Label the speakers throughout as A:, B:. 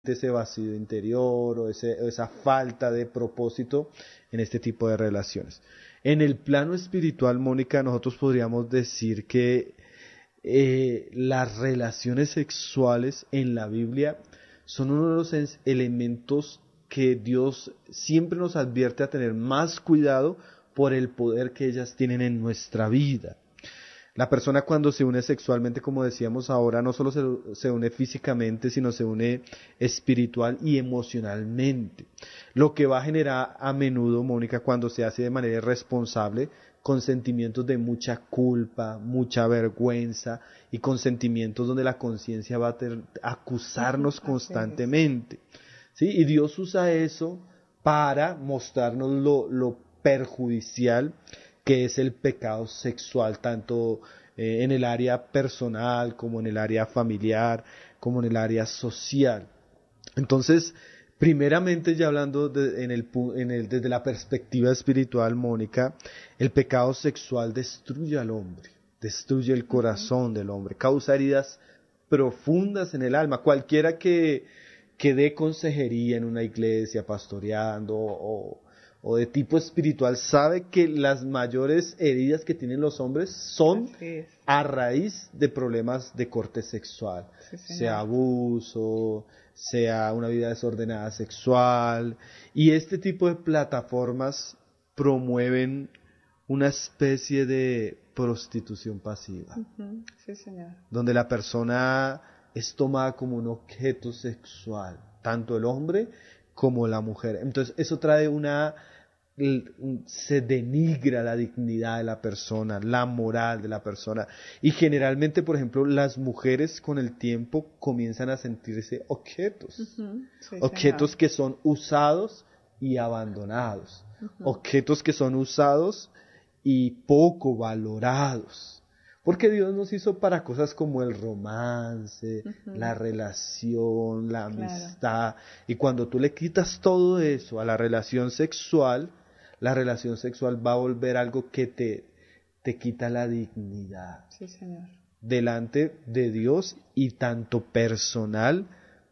A: ese vacío interior o esa falta de propósito en este tipo de relaciones. En el plano espiritual, Mónica, nosotros podríamos decir que las relaciones sexuales en la Biblia son uno de los elementos que Dios siempre nos advierte a tener más cuidado por el poder que ellas tienen en nuestra vida. La persona cuando se une sexualmente, como decíamos ahora, no solo se une físicamente, sino se une espiritual y emocionalmente. Lo que va a generar a menudo, Mónica, cuando se hace de manera irresponsable, con sentimientos de mucha culpa, mucha vergüenza y con sentimientos donde la conciencia va a acusarnos constantemente. ¿Sí? Y Dios usa eso para mostrarnos lo perjudicial que es el pecado sexual, tanto en el área personal, como en el área familiar, como en el área social. Entonces, primeramente ya hablando desde la perspectiva espiritual, Mónica, el pecado sexual destruye al hombre, destruye el corazón del hombre, causa heridas profundas en el alma. Cualquiera que dé consejería en una iglesia, pastoreando o de tipo espiritual, sabe que las mayores heridas que tienen los hombres son a raíz de problemas de corte sexual, sea abuso, sea una vida desordenada sexual, y este tipo de plataformas promueven una especie de prostitución pasiva, donde la persona es tomada como un objeto sexual, tanto el hombre como la mujer. Entonces eso trae se denigra la dignidad de la persona, la moral de la persona, y generalmente, por ejemplo, las mujeres con el tiempo comienzan a sentirse objetos, objetos que son usados y abandonados, objetos que son usados y poco valorados. Porque Dios nos hizo para cosas como el romance, la relación, la amistad. Y cuando tú le quitas todo eso a la relación sexual va a volver algo que te quita la dignidad.
B: Sí, Señor.
A: Delante de Dios y tanto personalmente.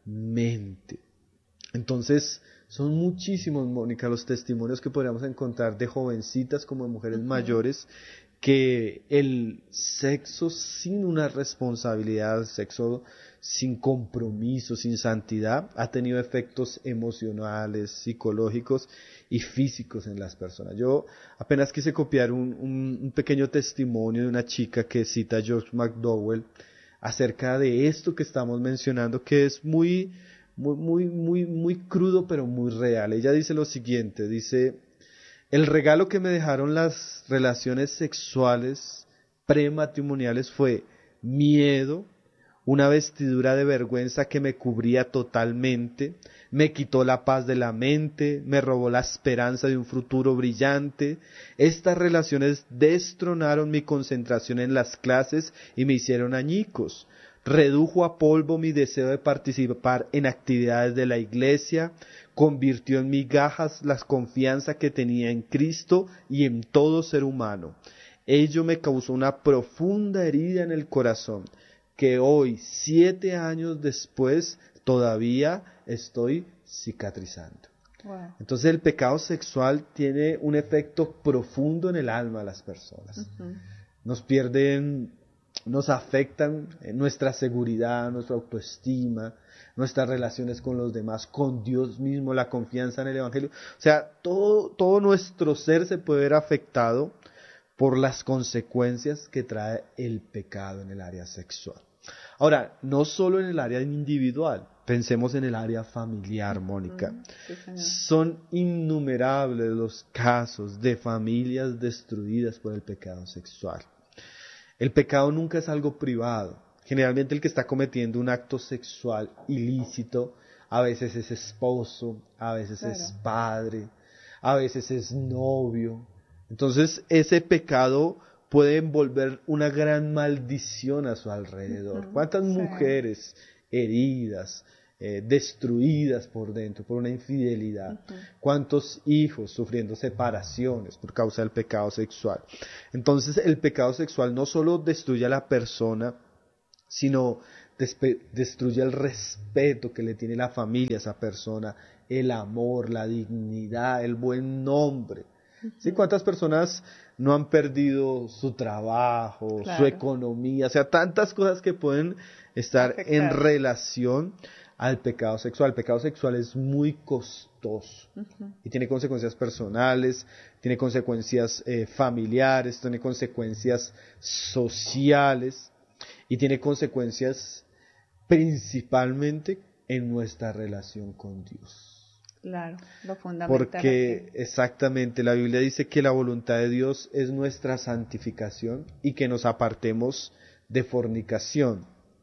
A: Entonces, son muchísimos, Mónica, los testimonios que podríamos encontrar de jovencitas como de mujeres mayores, que el sexo sin una responsabilidad, sexo sin compromiso, sin santidad, ha tenido efectos emocionales, psicológicos y físicos en las personas. Yo apenas quise copiar un pequeño testimonio de una chica que cita George McDowell acerca de esto que estamos mencionando, que es muy crudo, pero muy real. Ella dice lo siguiente, dice: el regalo que me dejaron las relaciones sexuales prematrimoniales fue miedo, una vestidura de vergüenza que me cubría totalmente, me quitó la paz de la mente, me robó la esperanza de un futuro brillante. Estas relaciones destronaron mi concentración en las clases y me hicieron añicos. Redujo a polvo mi deseo de participar en actividades de la iglesia, convirtió en migajas la confianza que tenía en Cristo y en todo ser humano. Ello me causó una profunda herida en el corazón, que hoy, 7 años después, todavía estoy cicatrizando.
B: Wow.
A: Entonces el pecado sexual tiene un efecto profundo en el alma de las personas. Nos afectan nuestra seguridad, nuestra autoestima, nuestras relaciones con los demás, con Dios mismo, la confianza en el Evangelio. O sea, todo nuestro ser se puede ver afectado por las consecuencias que trae el pecado en el área sexual. Ahora, no solo en el área individual, pensemos en el área familiar, Mónica. Son innumerables los casos de familias destruidas por el pecado sexual. El pecado nunca es algo privado. Generalmente el que está cometiendo un acto sexual ilícito, a veces es esposo, a veces es padre, a veces es novio. Entonces ese pecado puede envolver una gran maldición a su alrededor. ¿Cuántas mujeres heridas, destruidas por dentro por una infidelidad? ¿Cuántos hijos sufriendo separaciones por causa del pecado sexual? Entonces el pecado sexual no solo destruye a la persona, sino destruye el respeto que le tiene la familia a esa persona, el amor, la dignidad, el buen nombre. ¿Sí? ¿Cuántas personas no han perdido su trabajo, su economía? O sea, tantas cosas que pueden estar en relación al pecado sexual. El pecado sexual es muy costoso y tiene consecuencias personales, tiene consecuencias familiares, tiene consecuencias sociales y tiene consecuencias principalmente en nuestra relación con Dios.
B: Claro, lo fundamental.
A: Porque exactamente la Biblia dice que la voluntad de Dios es nuestra santificación y que nos apartemos de fornicación.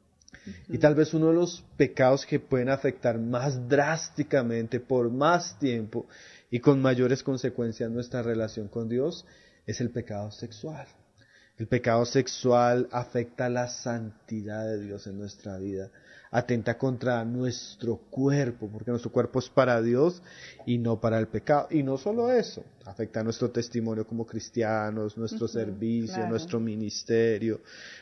A: Y tal vez uno de los pecados que pueden afectar más drásticamente por más tiempo y con mayores consecuencias nuestra relación con Dios es el pecado sexual. El pecado sexual afecta la santidad de Dios en nuestra vida, atenta contra nuestro cuerpo, porque nuestro cuerpo es para Dios y no para el pecado. Y no solo eso, afecta nuestro testimonio como cristianos, nuestro servicio, nuestro ministerio,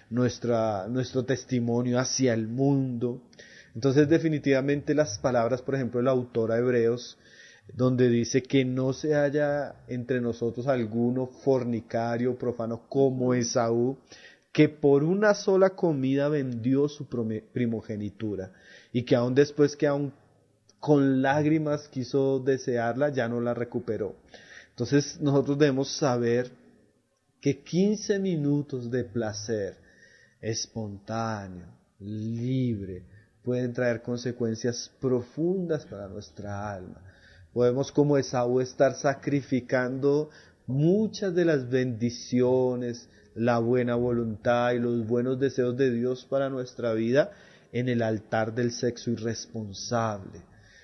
A: nuestro testimonio hacia el mundo. Entonces, definitivamente las palabras, por ejemplo, del autor a Hebreos, donde dice que no se haya entre nosotros alguno fornicario, profano como Esaú, que por una sola comida vendió su primogenitura, y que aún después que aún con lágrimas quiso desearla, ya no la recuperó. Entonces nosotros debemos saber que 15 minutos de placer espontáneo, libre, pueden traer consecuencias profundas para nuestra alma. Podemos, como Esaú, estar sacrificando muchas de las bendiciones, la buena voluntad y los buenos deseos de Dios para nuestra vida en el altar del sexo irresponsable.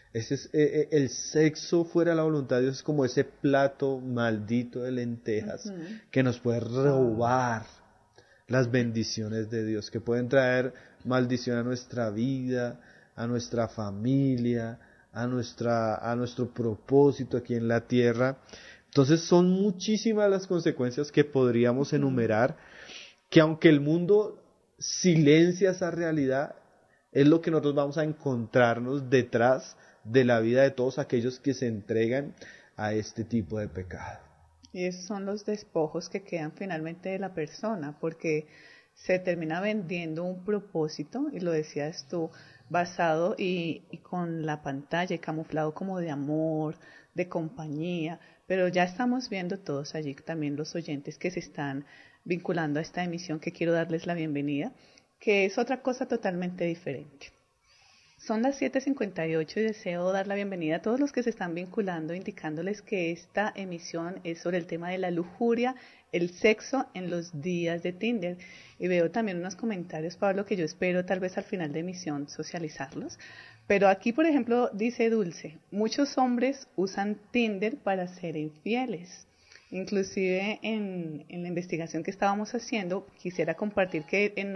A: El sexo fuera de la voluntad de Dios es como ese plato maldito de lentejas que nos puede robar las bendiciones de Dios, que pueden traer maldición a nuestra vida, a nuestra familia, a nuestro propósito aquí en la tierra. Entonces son muchísimas las consecuencias que podríamos enumerar, que aunque el mundo silencia esa realidad, es lo que nosotros vamos a encontrarnos detrás de la vida de todos aquellos que se entregan a este tipo de pecado.
B: Y esos son los despojos que quedan finalmente de la persona, porque se termina vendiendo un propósito, y lo decías tú, basado y con la pantalla y camuflado como de amor, de compañía, pero ya estamos viendo todos allí, también los oyentes que se están vinculando a esta emisión, que quiero darles la bienvenida, que es otra cosa totalmente diferente. Son las 7:58 y deseo dar la bienvenida a todos los que se están vinculando, indicándoles que esta emisión es sobre el tema de la lujuria, el sexo en los días de Tinder. Y veo también unos comentarios, Pablo, que yo espero tal vez al final de emisión socializarlos. Pero aquí, por ejemplo, dice Dulce, muchos hombres usan Tinder para ser infieles. Inclusive en la investigación que estábamos haciendo, quisiera compartir que en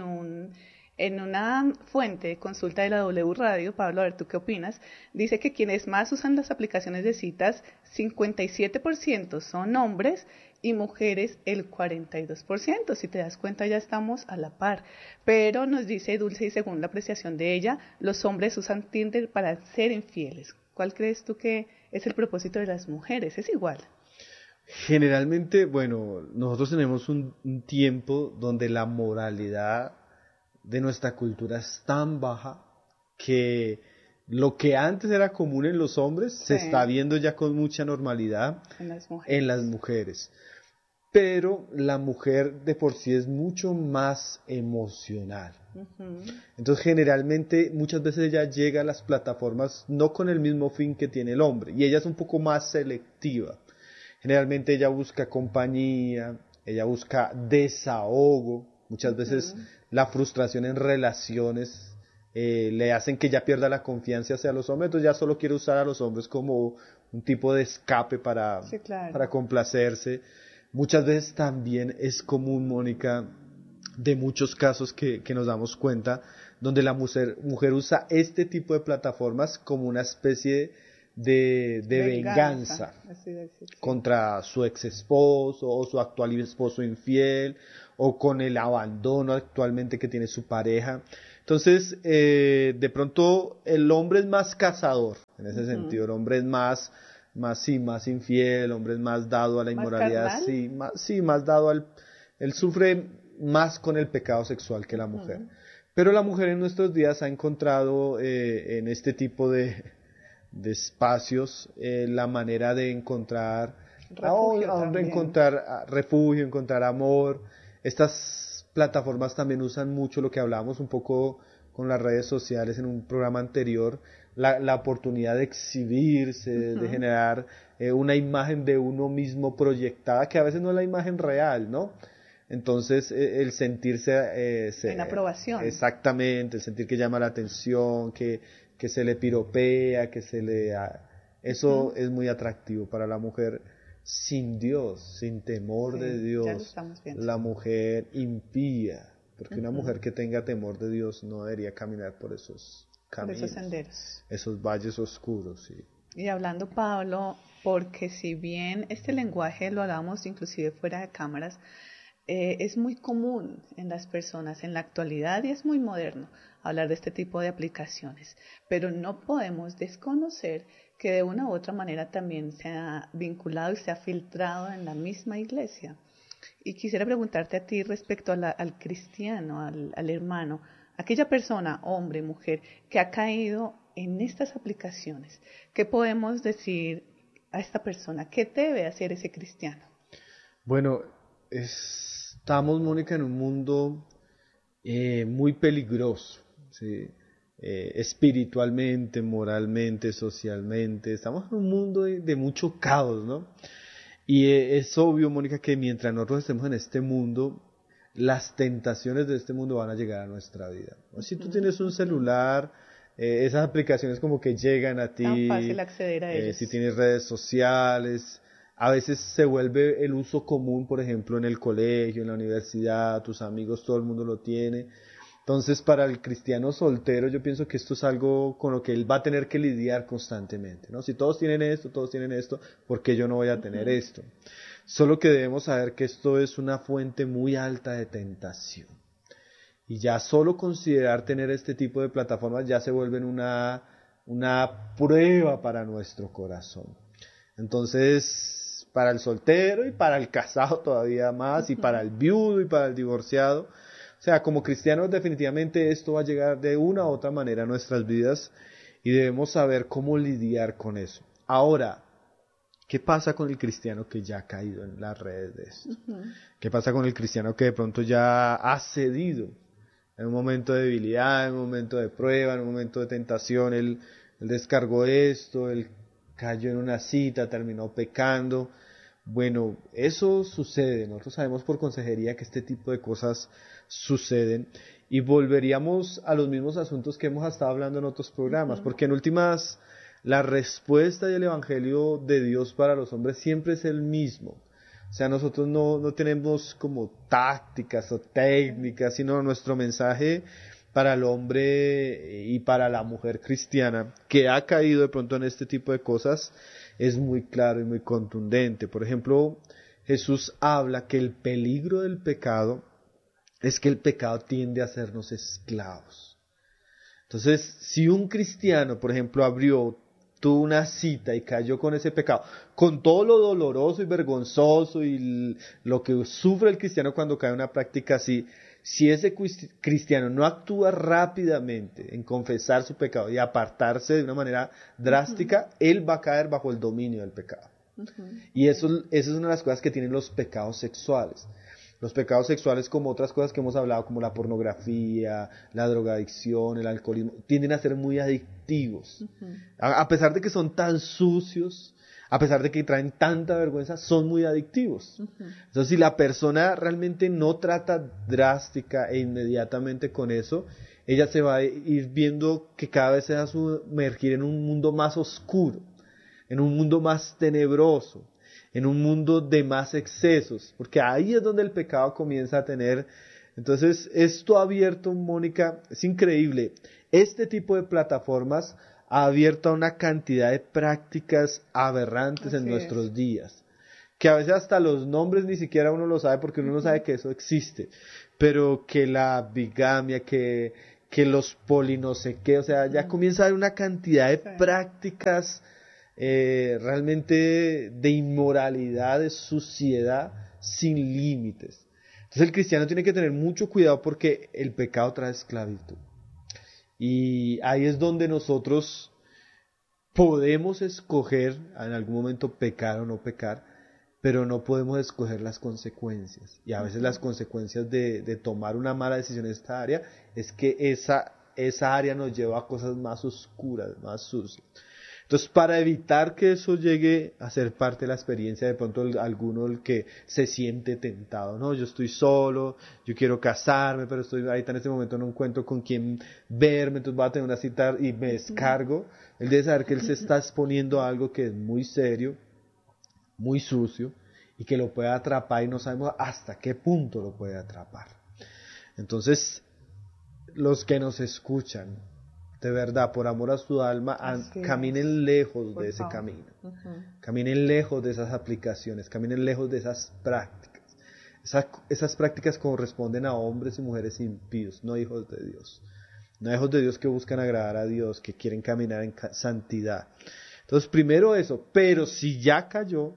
B: una fuente de consulta de la W Radio, Pablo, a ver tú qué opinas, dice que quienes más usan las aplicaciones de citas, 57% son hombres y mujeres el 42%. Si te das cuenta, ya estamos a la par. Pero nos dice Dulce, y según la apreciación de ella, los hombres usan Tinder para ser infieles. ¿Cuál crees tú que es el propósito de las mujeres? ¿Es igual?
A: Generalmente, bueno, nosotros tenemos un tiempo donde la moralidad de nuestra cultura es tan baja que lo que antes era común en los hombres se está viendo ya con mucha normalidad en las mujeres. Pero la mujer de por sí es mucho más emocional. Entonces generalmente muchas veces ella llega a las plataformas no con el mismo fin que tiene el hombre, y ella es un poco más selectiva. Generalmente ella busca compañía, ella busca desahogo. Muchas veces la frustración en relaciones le hacen que ella pierda la confianza hacia los hombres, entonces ya solo quiere usar a los hombres como un tipo de escape para complacerse. Muchas veces también es común, Mónica, de muchos casos que nos damos cuenta, donde la mujer usa este tipo de plataformas como una especie de venganza contra su ex esposo o su actual esposo infiel, o con el abandono actualmente que tiene su pareja. Entonces, de pronto el hombre es más cazador, en ese sentido, el hombre es más infiel, el hombre es más dado a la inmoralidad, más dado él sufre más con el pecado sexual que la mujer. Pero la mujer en nuestros días ha encontrado en este tipo de espacios la manera de encontrar refugio, encontrar amor. Estas plataformas también usan mucho lo que hablábamos un poco con las redes sociales en un programa anterior, la oportunidad de exhibirse, de generar una imagen de uno mismo proyectada, que a veces no es la imagen real, ¿no? Entonces, el sentirse...
B: en aprobación.
A: Exactamente, el sentir que llama la atención, que se le piropea, eso es muy atractivo para la mujer sin Dios, sin temor de Dios.
B: Ya lo estamos viendo.
A: La mujer impía, porque una mujer que tenga temor de Dios no debería caminar por esos caminos,
B: por esos senderos,
A: esos valles oscuros. Sí.
B: Y hablando, Pablo, porque si bien este lenguaje lo hablamos inclusive fuera de cámaras, es muy común en las personas en la actualidad y es muy moderno hablar de este tipo de aplicaciones, pero no podemos desconocer que de una u otra manera también se ha vinculado y se ha filtrado en la misma iglesia. Y quisiera preguntarte a ti respecto al cristiano, al hermano, aquella persona, hombre, mujer, que ha caído en estas aplicaciones. ¿Qué podemos decir a esta persona? ¿Qué debe hacer ese cristiano?
A: Bueno, estamos, Mónica, en un mundo muy peligroso, ¿sí? Espiritualmente, moralmente, socialmente. Estamos en un mundo de mucho caos, ¿no? Y es obvio, Mónica, que mientras nosotros estemos en este mundo, las tentaciones de este mundo van a llegar a nuestra vida. Si tú tienes un celular, esas aplicaciones como que llegan a ti.
B: Tan fácil acceder a ellos.
A: Si tienes redes sociales, a veces se vuelve el uso común, por ejemplo, en el colegio, en la universidad, tus amigos, todo el mundo lo tiene. Entonces, para el cristiano soltero, yo pienso que esto es algo con lo que él va a tener que lidiar constantemente, ¿no? Si todos tienen esto, ¿por qué yo no voy a tener esto? Solo que debemos saber que esto es una fuente muy alta de tentación. Y ya solo considerar tener este tipo de plataformas ya se vuelven una prueba para nuestro corazón. Entonces, para el soltero y para el casado todavía más, y para el viudo y para el divorciado, o sea, como cristianos definitivamente esto va a llegar de una u otra manera a nuestras vidas y debemos saber cómo lidiar con eso. Ahora, ¿qué pasa con el cristiano que ya ha caído en las redes de esto? ¿Qué pasa con el cristiano que de pronto ya ha cedido en un momento de debilidad, en un momento de prueba, en un momento de tentación? Él descargó esto, él cayó en una cita, terminó pecando. Bueno, eso sucede. Nosotros sabemos por consejería que este tipo de cosas suceden y volveríamos a los mismos asuntos que hemos estado hablando en otros programas, porque en últimas la respuesta y el evangelio de Dios para los hombres siempre es el mismo. O sea, nosotros no tenemos como tácticas o técnicas, sino nuestro mensaje para el hombre y para la mujer cristiana que ha caído de pronto en este tipo de cosas es muy claro y muy contundente. Por ejemplo, Jesús habla que el peligro del pecado es que el pecado tiende a hacernos esclavos. Entonces, si un cristiano, por ejemplo, tuvo una cita y cayó con ese pecado, con todo lo doloroso y vergonzoso y lo que sufre el cristiano cuando cae en una práctica así, si ese cristiano no actúa rápidamente en confesar su pecado y apartarse de una manera drástica, él va a caer bajo el dominio del pecado. Y eso es una de las cosas que tienen los pecados sexuales. Los pecados sexuales, como otras cosas que hemos hablado, como la pornografía, la drogadicción, el alcoholismo, tienden a ser muy adictivos. A pesar de que son tan sucios, a pesar de que traen tanta vergüenza, son muy adictivos. Entonces, si la persona realmente no trata drástica e inmediatamente con eso, ella se va a ir viendo que cada vez se va a sumergir en un mundo más oscuro, en un mundo más tenebroso, en un mundo de más excesos, porque ahí es donde el pecado comienza a tener. Entonces, esto ha abierto, Mónica, es increíble, este tipo de plataformas ha abierto a una cantidad de prácticas aberrantes en nuestros días, que a veces hasta los nombres ni siquiera uno lo sabe porque uno no sabe que eso existe, pero que la bigamia, que que los poli no sé qué, o sea, ya comienza a haber una cantidad de prácticas realmente de inmoralidad, de suciedad sin límites. Entonces el cristiano tiene que tener mucho cuidado porque el pecado trae esclavitud. Y ahí es donde nosotros podemos escoger en algún momento pecar o no pecar, pero no podemos escoger las consecuencias. Y a veces las consecuencias de tomar una mala decisión en esta área es que esa área nos lleva a cosas más oscuras, más sucias. Entonces, para evitar que eso llegue a ser parte de la experiencia, de pronto alguno el que se siente tentado, no, yo estoy solo, yo quiero casarme, pero estoy ahorita en este momento no encuentro con quién verme, entonces voy a tener una cita y me descargo. Él debe saber que él se está exponiendo a algo que es muy serio, muy sucio, y que lo puede atrapar y no sabemos hasta qué punto lo puede atrapar. Entonces, los que nos escuchan, de verdad, por amor a su alma, caminen lejos de ese camino. Caminen lejos de esas aplicaciones, caminen lejos de esas prácticas. Esas prácticas corresponden a hombres y mujeres impíos, no hijos de Dios. No hijos de Dios que buscan agradar a Dios, que quieren caminar en santidad. Entonces, primero eso, pero si ya cayó,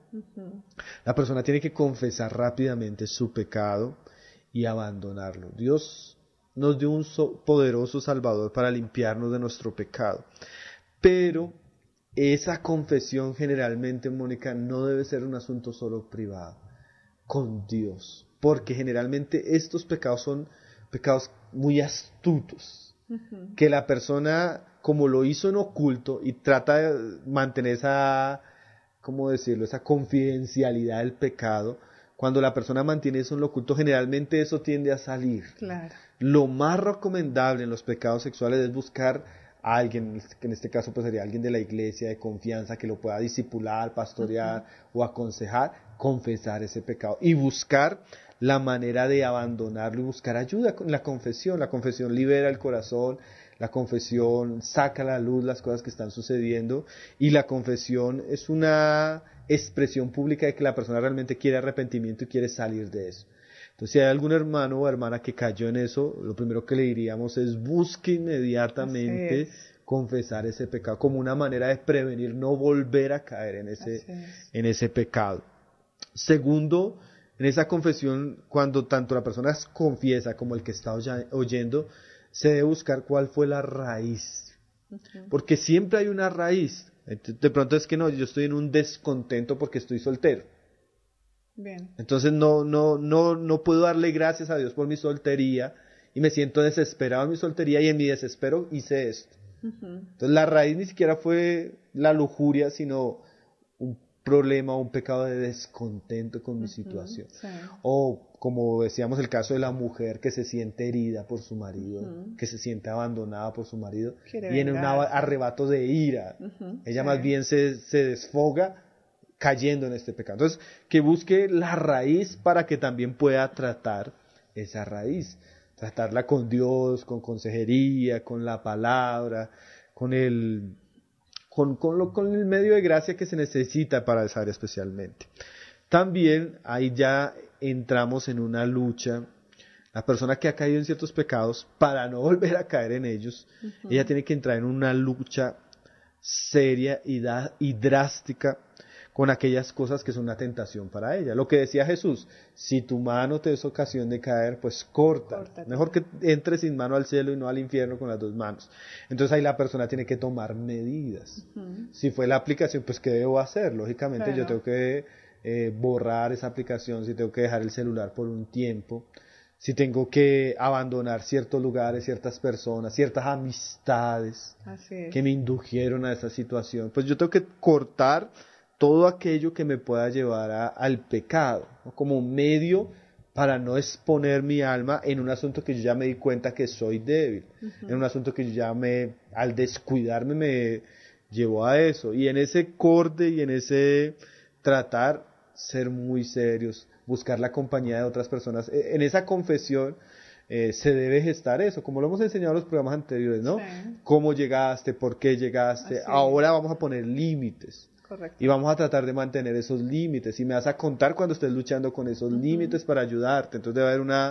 A: la persona tiene que confesar rápidamente su pecado y abandonarlo. Dios nos dio un poderoso Salvador para limpiarnos de nuestro pecado. Pero esa confesión generalmente, Mónica, no debe ser un asunto solo privado, con Dios. Porque generalmente estos pecados son pecados muy astutos, que la persona, como lo hizo en oculto y trata de mantener esa, ¿cómo decirlo?, esa confidencialidad del pecado, cuando la persona mantiene eso en lo oculto, generalmente eso tiende a salir.
B: Claro.
A: Lo más recomendable en los pecados sexuales es buscar a alguien, que en este caso pues sería alguien de la iglesia, de confianza, que lo pueda discipular, pastorear o aconsejar, confesar ese pecado y buscar la manera de abandonarlo y buscar ayuda con la confesión. La confesión libera el corazón, la confesión saca a la luz las cosas que están sucediendo y la confesión es una expresión pública de que la persona realmente quiere arrepentimiento y quiere salir de eso. Entonces, si hay algún hermano o hermana que cayó en eso, lo primero que le diríamos es busque inmediatamente confesar ese pecado como una manera de prevenir no volver a caer en ese pecado. Segundo, en esa confesión, cuando tanto la persona confiesa como el que está oyendo, se debe buscar cuál fue la raíz. Porque siempre hay una raíz. De pronto es que no, yo estoy en un descontento porque estoy soltero.
B: Bien.
A: Entonces no puedo darle gracias a Dios por mi soltería y me siento desesperado en mi soltería y en mi desespero hice esto. Entonces la raíz ni siquiera fue la lujuria, sino un problema o un pecado de descontento con mi situación.
B: Sí.
A: O como decíamos el caso de la mujer que se siente herida por su marido, que se siente abandonada por su marido, viene un arrebato de ira. Ella más bien se desfoga cayendo en este pecado. Entonces, que busque la raíz para que también pueda tratar esa raíz. Tratarla con Dios, con consejería, con la palabra, con el medio de gracia que se necesita para esa área especialmente. También ahí ya entramos en una lucha. La persona que ha caído en ciertos pecados, para no volver a caer en ellos, ella tiene que entrar en una lucha seria y drástica con aquellas cosas que son una tentación para ella. Lo que decía Jesús, si tu mano te es ocasión de caer, pues córtate. Mejor que entres sin mano al cielo y no al infierno con las dos manos. Entonces ahí la persona tiene que tomar medidas. Si fue la aplicación, pues ¿qué debo hacer? Lógicamente yo tengo que borrar esa aplicación, si tengo que dejar el celular por un tiempo, si tengo que abandonar ciertos lugares, ciertas personas, ciertas amistades que me indujeron a esa situación, pues yo tengo que cortar todo aquello que me pueda llevar al pecado, ¿no? Como un medio para no exponer mi alma en un asunto que yo ya me di cuenta que soy débil, en un asunto que yo ya al descuidarme me llevó a eso. Y en ese corte y en ese tratar, ser muy serios, buscar la compañía de otras personas. En esa confesión se debe gestar eso, como lo hemos enseñado en los programas anteriores, ¿no? ¿Cómo llegaste? ¿Por qué llegaste? Ahora vamos a poner límites.
B: Correcto.
A: Y vamos a tratar de mantener esos límites. Y me vas a contar cuando estés luchando con esos límites para ayudarte. Entonces debe haber una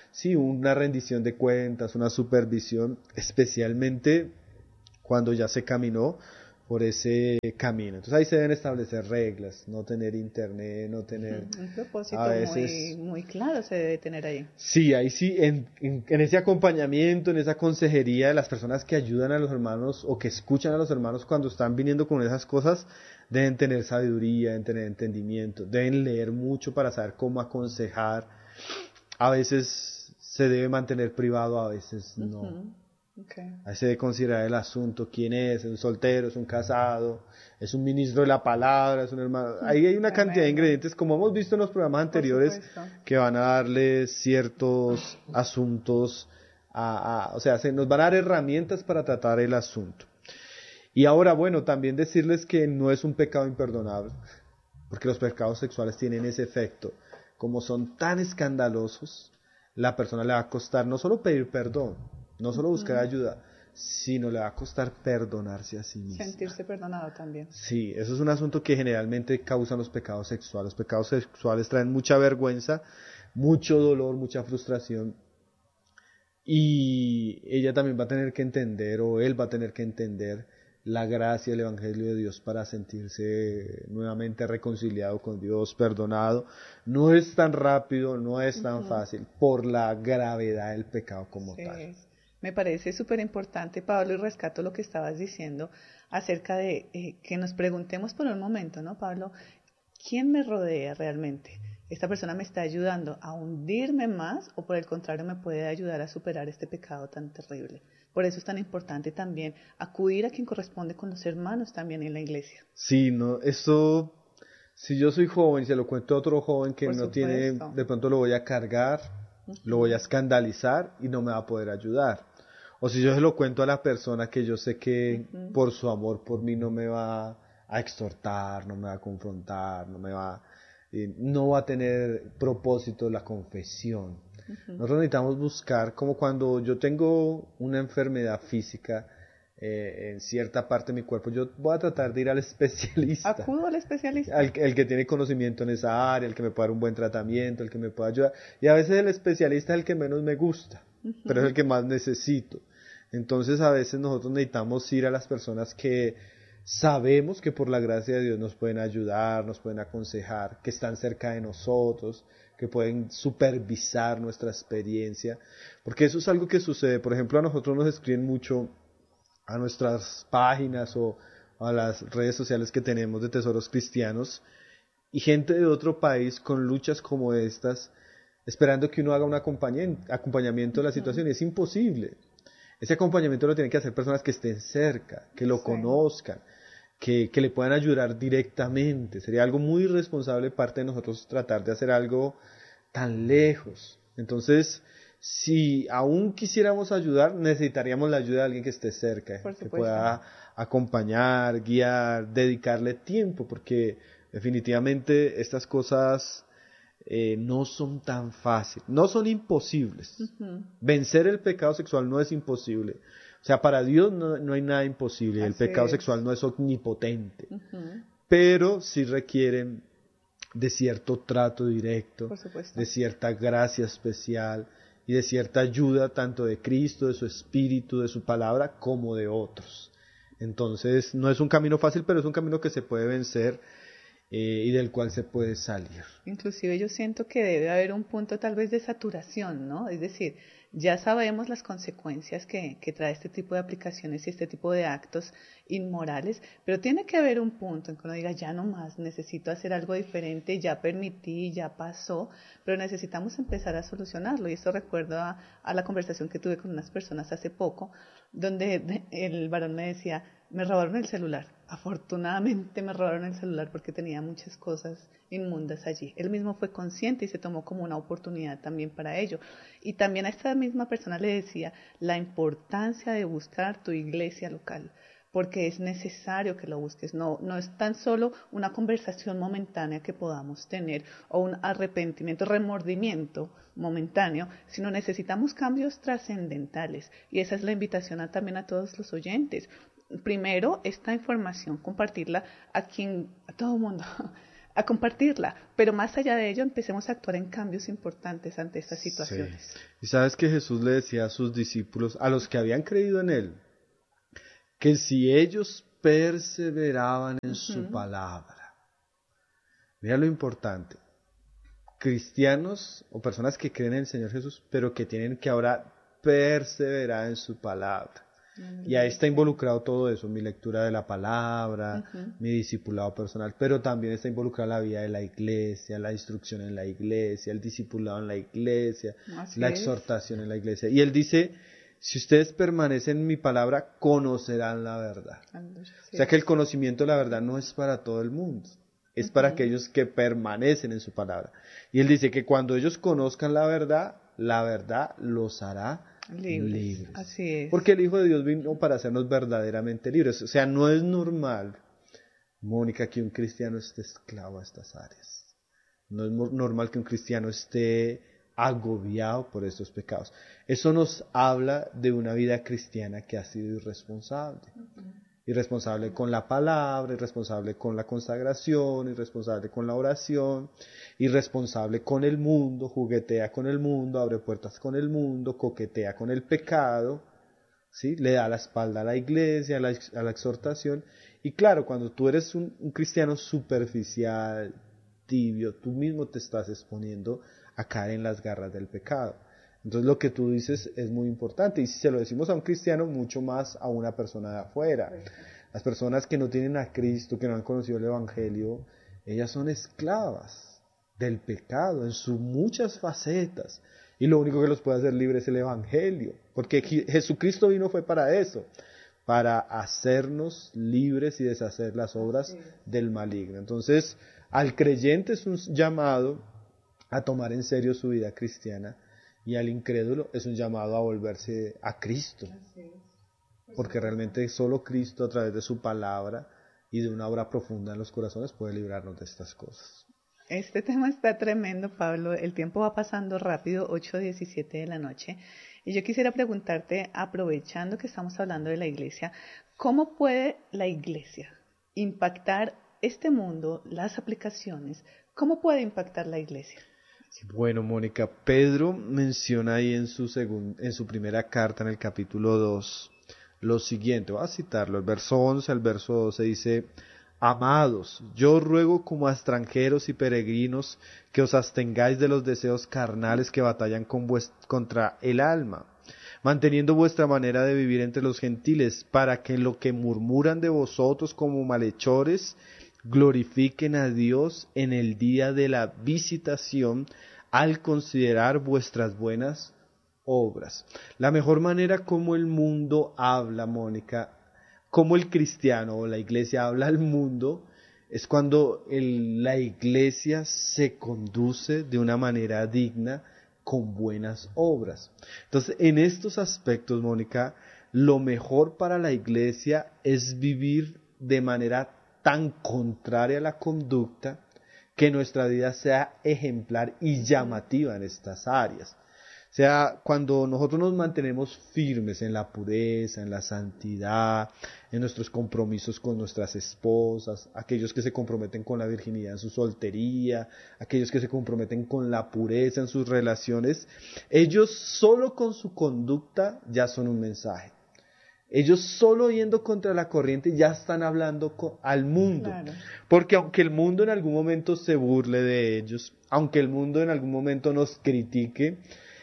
A: sí, una rendición de cuentas, una supervisión, especialmente cuando ya se caminó por ese camino. Entonces ahí se deben establecer reglas, no tener internet, no tener
B: Un
A: a
B: propósito
A: veces...
B: muy claro se debe tener ahí.
A: Sí, ahí sí, en ese acompañamiento, en esa consejería de las personas que ayudan a los hermanos o que escuchan a los hermanos cuando están viniendo con esas cosas, deben tener sabiduría, deben tener entendimiento, deben leer mucho para saber cómo aconsejar. A veces se debe mantener privado, a veces no.
B: Okay.
A: Ahí se debe considerar el asunto, quién es un soltero, es un casado, es un ministro de la palabra, es un hermano. Ahí hay una cantidad de ingredientes, como hemos visto en los programas anteriores, que van a darle ciertos asuntos, o sea, nos van a dar herramientas para tratar el asunto. Y ahora, bueno, también decirles que no es un pecado imperdonable, porque los pecados sexuales tienen ese efecto. Como son tan escandalosos, la persona le va a costar no solo pedir perdón, no solo buscar ayuda, sino le va a costar perdonarse a sí misma.
B: Sentirse perdonado también.
A: Sí, eso es un asunto que generalmente causan los pecados sexuales. Los pecados sexuales traen mucha vergüenza, mucho dolor, mucha frustración. Y ella también va a tener que entender, o él va a tener que entender, la gracia del Evangelio de Dios para sentirse nuevamente reconciliado con Dios, perdonado. No es tan rápido, no es tan fácil, por la gravedad del pecado como tal.
B: Me parece súper importante, Pablo, y rescato lo que estabas diciendo acerca de que nos preguntemos por un momento, ¿no, Pablo? ¿Quién me rodea realmente? ¿Esta persona me está ayudando a hundirme más o por el contrario me puede ayudar a superar este pecado tan terrible? Por eso es tan importante también acudir a quien corresponde con los hermanos también en la iglesia.
A: Sí, no, esto, si yo soy joven y se lo cuento a otro joven que
B: Por
A: no
B: supuesto.
A: tiene, de pronto lo voy a cargar, lo voy a escandalizar y no me va a poder ayudar. O si yo se lo cuento a la persona que yo sé que por su amor por mí no me va a exhortar, no me va a confrontar, no va a tener propósito la confesión. Nosotros necesitamos buscar, como cuando yo tengo una enfermedad física en cierta parte de mi cuerpo, yo voy a tratar de ir al especialista.
B: Acudo al especialista.
A: El que tiene conocimiento en esa área, el que me puede dar un buen tratamiento, el que me pueda ayudar. Y a veces el especialista es el que menos me gusta, pero es el que más necesito. Entonces a veces nosotros necesitamos ir a las personas que sabemos que por la gracia de Dios nos pueden ayudar, nos pueden aconsejar, que están cerca de nosotros, que pueden supervisar nuestra experiencia, porque eso es algo que sucede. Por ejemplo, a nosotros nos escriben mucho a nuestras páginas o a las redes sociales que tenemos de Tesoros Cristianos, y gente de otro país con luchas como estas, esperando que uno haga un acompañamiento de la situación, y es imposible. Ese acompañamiento lo tienen que hacer personas que estén cerca, que lo conozcan, que le puedan ayudar directamente. Sería algo muy irresponsable de parte de nosotros tratar de hacer algo tan lejos. Entonces, si aún quisiéramos ayudar, necesitaríamos la ayuda de alguien que esté cerca, que pueda acompañar, guiar, dedicarle tiempo, porque definitivamente estas cosas no son tan fáciles, no son imposibles. Vencer el pecado sexual no es imposible. O sea, para Dios no hay nada imposible. El pecado sexual no es omnipotente, pero sí requieren de cierto trato directo, de cierta gracia especial y de cierta ayuda tanto de Cristo, de su Espíritu, de su palabra, como de otros. Entonces, no es un camino fácil, pero es un camino que se puede vencer y del cual se puede salir.
B: Inclusive yo siento que debe haber un punto tal vez de saturación, ¿no? Es decir, ya sabemos las consecuencias que trae este tipo de aplicaciones y este tipo de actos inmorales, pero tiene que haber un punto en que uno diga, ya no más, necesito hacer algo diferente, ya permití, ya pasó, pero necesitamos empezar a solucionarlo. Y esto recuerdo a la conversación que tuve con unas personas hace poco, donde el varón me decía, me robaron el celular. Afortunadamente me robaron el celular porque tenía muchas cosas inmundas allí. Él mismo fue consciente y se tomó como una oportunidad también para ello. Y también a esta misma persona le decía la importancia de buscar tu iglesia local, porque es necesario que lo busques. No es tan solo una conversación momentánea que podamos tener o un arrepentimiento, remordimiento momentáneo, sino necesitamos cambios trascendentales. Y esa es la invitación también a todos los oyentes. Primero, esta información, compartirla a todo el mundo. a compartirla, pero más allá de ello empecemos a actuar en cambios importantes ante estas situaciones.
A: Sí. Y sabes que Jesús le decía a sus discípulos, a los que habían creído en él, que si ellos perseveraban en su palabra, mira lo importante, cristianos o personas que creen en el Señor Jesús, pero que tienen que ahora perseverar en su palabra. Y ahí está involucrado todo eso, mi lectura de la palabra, mi discipulado personal, pero también está involucrada la vida de la iglesia, la instrucción en la iglesia, el discipulado en la iglesia, la exhortación en la iglesia. Y él dice, si ustedes permanecen en mi palabra, conocerán la verdad. O sea que el conocimiento de la verdad no es para todo el mundo, es para aquellos que permanecen en su palabra. Y él dice que cuando ellos conozcan la verdad los hará libres.
B: Así es.
A: Porque el Hijo de Dios vino para hacernos verdaderamente libres. O sea, no es normal, Mónica, que un cristiano esté esclavo a estas áreas. No es normal que un cristiano esté agobiado por estos pecados. Eso nos habla de una vida cristiana que ha sido irresponsable. Irresponsable con la palabra, irresponsable con la consagración, irresponsable con la oración, irresponsable con el mundo, juguetea con el mundo, abre puertas con el mundo, coquetea con el pecado, ¿sí? Le da la espalda a la iglesia, a la exhortación. Y claro, cuando tú eres un cristiano superficial, tibio, tú mismo te estás exponiendo a caer en las garras del pecado. Entonces lo que tú dices es muy importante, y si se lo decimos a un cristiano, mucho más a una persona de afuera. Las personas que no tienen a Cristo, que no han conocido el Evangelio, ellas son esclavas del pecado en sus muchas facetas, y lo único que los puede hacer libres es el Evangelio, porque Jesucristo vino fue para eso, para hacernos libres y deshacer las obras del maligno. Entonces, al creyente es un llamado a tomar en serio su vida cristiana, y al incrédulo es un llamado a volverse a Cristo, porque realmente solo Cristo, a través de su palabra y de una obra profunda en los corazones, puede librarnos de estas cosas.
B: Este tema está tremendo, Pablo. El tiempo va pasando rápido, 8:17 de la noche. Y yo quisiera preguntarte, aprovechando que estamos hablando de la iglesia, ¿cómo puede la iglesia impactar este mundo, las aplicaciones? ¿Cómo puede impactar la iglesia?
A: Bueno, Mónica, Pedro menciona ahí en su primera carta, en el capítulo 2, lo siguiente. Voy a citarlo, el verso 11 al verso 12 dice: Amados, yo ruego como a extranjeros y peregrinos que os abstengáis de los deseos carnales que batallan contra el alma, manteniendo vuestra manera de vivir entre los gentiles, para que lo que murmuran de vosotros como malhechores glorifiquen a Dios en el día de la visitación al considerar vuestras buenas obras. La mejor manera como el mundo habla, Mónica, como el cristiano o la iglesia habla al mundo, es cuando la iglesia se conduce de una manera digna con buenas obras. Entonces, en estos aspectos, Mónica, lo mejor para la iglesia es vivir de manera tan contraria a la conducta que nuestra vida sea ejemplar y llamativa en estas áreas. O sea, cuando nosotros nos mantenemos firmes en la pureza, en la santidad, en nuestros compromisos con nuestras esposas, aquellos que se comprometen con la virginidad en su soltería, aquellos que se comprometen con la pureza en sus relaciones, ellos solo con su conducta ya son un mensaje. Ellos solo yendo contra la corriente ya están hablando al mundo. Claro. Porque aunque el mundo en algún momento se burle de ellos, aunque el mundo en algún momento nos critique,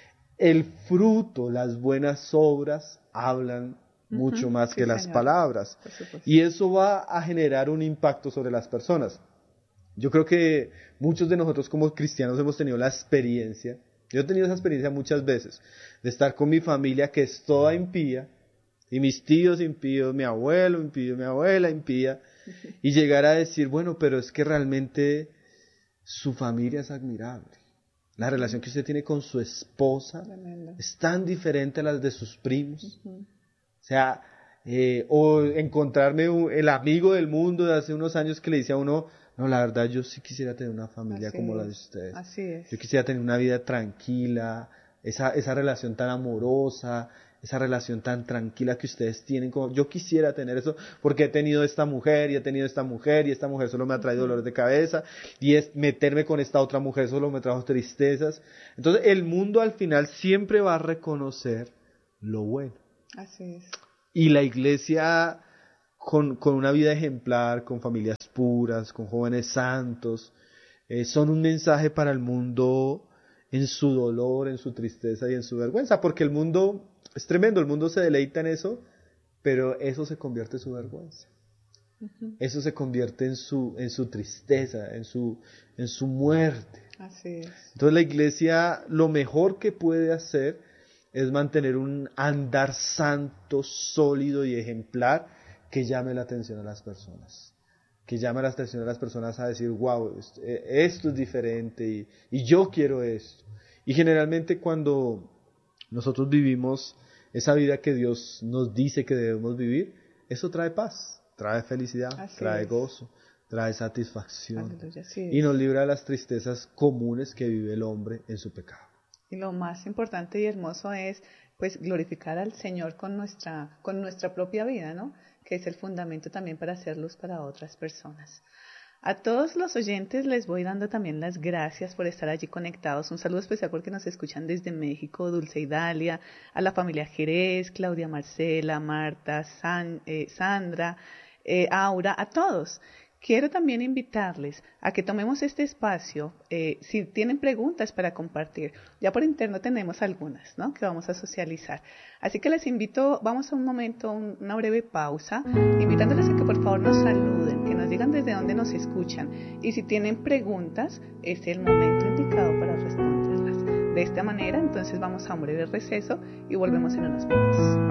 A: el fruto, las buenas obras hablan mucho más que las palabras. Y eso va a generar un impacto sobre las personas. Yo creo que muchos de nosotros como cristianos hemos tenido la experiencia, yo he tenido esa experiencia muchas veces, de estar con mi familia que es toda impía, y mis tíos impíos, mi abuelo impío, mi abuela impía, y llegar a decir, bueno, pero es que realmente su familia es admirable. La relación que usted tiene con su esposa es tan diferente a las de sus primos. O sea, o encontrarme el amigo del mundo de hace unos años que le dice a uno, no, la verdad yo sí quisiera tener una familia como la de ustedes.
B: Así es.
A: Yo quisiera tener una vida tranquila, esa relación tan amorosa, esa relación tan tranquila que ustedes tienen. Como, yo quisiera tener eso porque he tenido esta mujer y he tenido esta mujer y esta mujer solo me ha traído dolores de cabeza y es meterme con esta otra mujer solo me trajo tristezas. Entonces el mundo al final siempre va a reconocer lo bueno.
B: Así es.
A: Y la iglesia con una vida ejemplar, con familias puras, con jóvenes santos, son un mensaje para el mundo en su dolor, en su tristeza y en su vergüenza, porque el mundo es tremendo, el mundo se deleita en eso, pero eso se convierte en su vergüenza. Eso se convierte en su tristeza, en su muerte.
B: Así es.
A: Entonces la iglesia lo mejor que puede hacer es mantener un andar santo, sólido y ejemplar que llame la atención a las personas. Que llame la atención a las personas a decir, wow, esto es diferente y yo quiero esto. Y generalmente cuando nosotros vivimos esa vida que Dios nos dice que debemos vivir, eso trae paz, trae felicidad,
B: Así
A: trae
B: es.
A: gozo, trae satisfacción.
B: Aleluya, así es.
A: Y nos libra de las tristezas comunes que vive el hombre en su pecado.
B: Y lo más importante y hermoso es pues glorificar al Señor con nuestra propia vida, ¿no? Que es el fundamento también para hacer luz para otras personas. A todos los oyentes les voy dando también las gracias por estar allí conectados. Un saludo especial porque nos escuchan desde México, Dulce y Dalia, a la familia Jerez, Claudia Marcela, Marta, Sandra, Aura, a todos. Quiero también invitarles a que tomemos este espacio, si tienen preguntas para compartir. Ya por interno tenemos algunas, ¿no? Que vamos a socializar. Así que les invito, vamos a un momento, una breve pausa, invitándoles a que por favor nos saluden, que nos digan desde dónde nos escuchan. Y si tienen preguntas, es el momento indicado para responderlas. De esta manera, entonces vamos a un breve receso y volvemos en unos minutos.